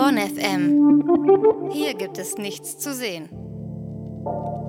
Bonn FM. Hier gibt es nichts zu sehen.